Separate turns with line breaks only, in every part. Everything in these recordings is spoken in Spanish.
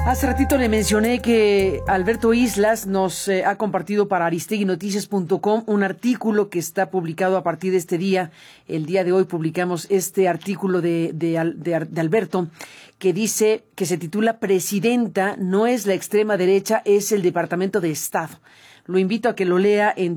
Hace ratito le mencioné que Alberto Islas nos ha compartido para aristeguinoticias.com un artículo que está publicado a partir de este día. El día de hoy publicamos este artículo de Alberto, que dice, que se titula "Presidenta no es la extrema derecha, es el Departamento de Estado". Lo invito a que lo lea en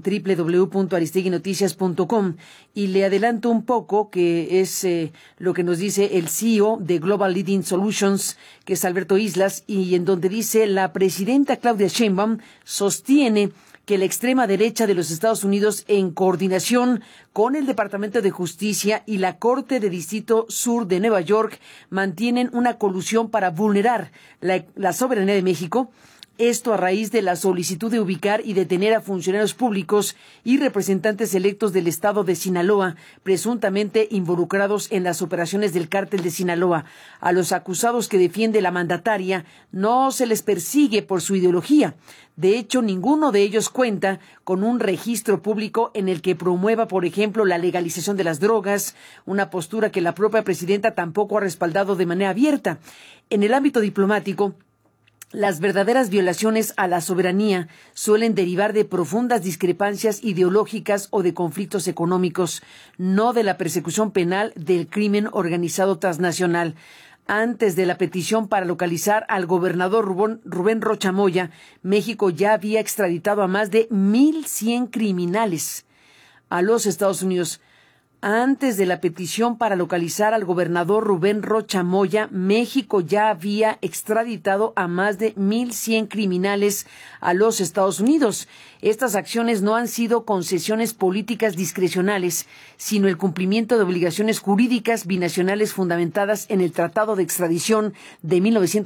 www.aristeguinoticias.com y le adelanto un poco que es lo que nos dice el CEO de Global Leading Solutions, que es Alberto Islas, y en donde dice: la presidenta Claudia Sheinbaum sostiene que la extrema derecha de los Estados Unidos, en coordinación con el Departamento de Justicia y la Corte de Distrito Sur de Nueva York, mantienen una colusión para vulnerar la soberanía de México. Esto a raíz de la solicitud de ubicar y detener a funcionarios públicos y representantes electos del estado de Sinaloa, presuntamente involucrados en las operaciones del cártel de Sinaloa. A los acusados que defiende la mandataria no se les persigue por su ideología. De hecho, ninguno de ellos cuenta con un registro público en el que promueva, por ejemplo, la legalización de las drogas, una postura que la propia presidenta tampoco ha respaldado de manera abierta. En el ámbito diplomático, las verdaderas violaciones a la soberanía suelen derivar de profundas discrepancias ideológicas o de conflictos económicos, no de la persecución penal del crimen organizado transnacional. Antes de la petición para localizar al gobernador Rubén Rocha Moya, México ya había extraditado a más de 1,100 criminales a los Estados Unidos. Antes de la petición para localizar al gobernador Rubén Rocha Moya, México ya había extraditado a más de 1,100 criminales a los Estados Unidos. Estas acciones no han sido concesiones políticas discrecionales, sino el cumplimiento de obligaciones jurídicas binacionales fundamentadas en el Tratado de Extradición de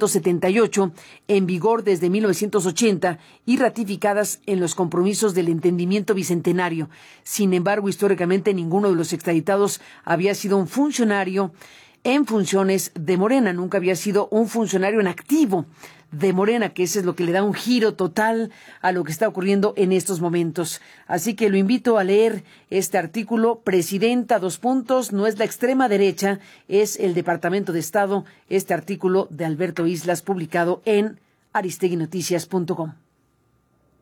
1978, en vigor desde 1980 y ratificadas en los compromisos del Entendimiento Bicentenario. Sin embargo, históricamente ninguno de los extraditados había sido un funcionario en funciones de Morena, nunca había sido un funcionario en activo de Morena, que eso es lo que le da un giro total a lo que está ocurriendo en estos momentos. Así que lo invito a leer este artículo, Presidenta, no es la extrema derecha, es el Departamento de Estado, este artículo de Alberto Islas, publicado en aristeguinoticias.com.